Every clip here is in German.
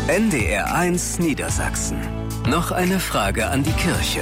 NDR1 Niedersachsen. Noch eine Frage an die Kirche.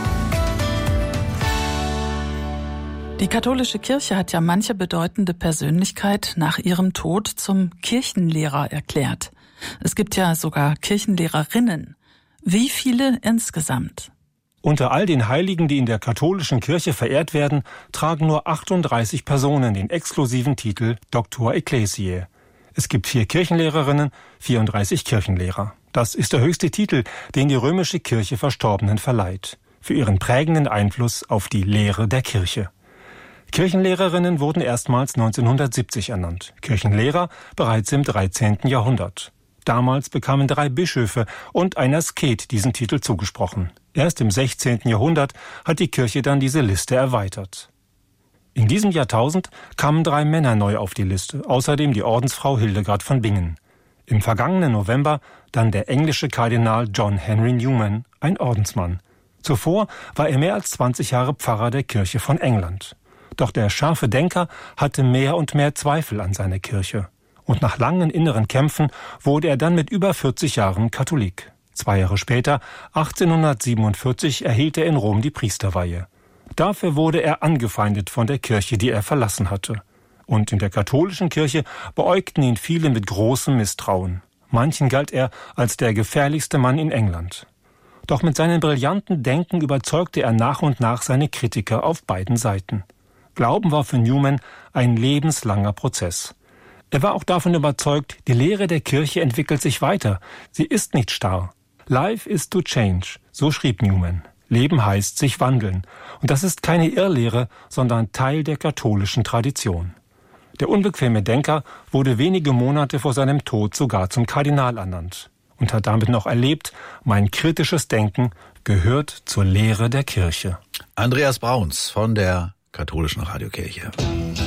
Die katholische Kirche hat ja manche bedeutende Persönlichkeit nach ihrem Tod zum Kirchenlehrer erklärt. Es gibt ja sogar Kirchenlehrerinnen. Wie viele insgesamt? Unter all den Heiligen, die in der katholischen Kirche verehrt werden, tragen nur 38 Personen den exklusiven Titel Doctor Ecclesiae. Es gibt 4 Kirchenlehrerinnen, 34 Kirchenlehrer. Das ist der höchste Titel, den die römische Kirche Verstorbenen verleiht, für ihren prägenden Einfluss auf die Lehre der Kirche. Kirchenlehrerinnen wurden erstmals 1970 ernannt, Kirchenlehrer bereits im 13. Jahrhundert. Damals bekamen 3 Bischöfe und ein Asket diesen Titel zugesprochen. Erst im 16. Jahrhundert hat die Kirche dann diese Liste erweitert. In diesem Jahrtausend kamen 3 Männer neu auf die Liste, außerdem die Ordensfrau Hildegard von Bingen. Im vergangenen November dann der englische Kardinal John Henry Newman, ein Ordensmann. Zuvor war er mehr als 20 Jahre Pfarrer der Kirche von England. Doch der scharfe Denker hatte mehr und mehr Zweifel an seiner Kirche. Und nach langen inneren Kämpfen wurde er dann mit über 40 Jahren Katholik. 2 Jahre später, 1847, erhielt er in Rom die Priesterweihe. Dafür wurde er angefeindet von der Kirche, die er verlassen hatte. Und in der katholischen Kirche beäugten ihn viele mit großem Misstrauen. Manchen galt er als der gefährlichste Mann in England. Doch mit seinem brillanten Denken überzeugte er nach und nach seine Kritiker auf beiden Seiten. Glauben war für Newman ein lebenslanger Prozess. Er war auch davon überzeugt, die Lehre der Kirche entwickelt sich weiter. Sie ist nicht starr. Life is to change, so schrieb Newman. Leben heißt sich wandeln. Und das ist keine Irrlehre, sondern Teil der katholischen Tradition. Der unbequeme Denker wurde wenige Monate vor seinem Tod sogar zum Kardinal ernannt und hat damit noch erlebt, mein kritisches Denken gehört zur Lehre der Kirche. Andreas Brauns von der katholischen Radiokirche.